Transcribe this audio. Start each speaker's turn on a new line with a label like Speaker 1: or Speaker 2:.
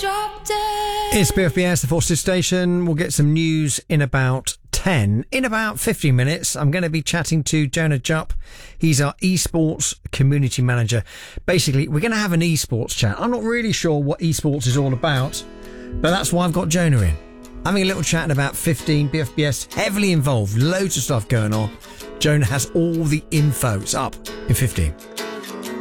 Speaker 1: It's BFBS, the Forces Station. We'll get some news in about 10. In about 15 minutes, I'm going to be chatting to Jonah Jupp. He's our esports community manager. Basically, we're going to have an esports chat. I'm not really sure what esports is all about, but that's why I've got Jonah in. Having a little chat in about 15. BFBS heavily involved, loads of stuff going on. Jonah has all the info. It's up in 15.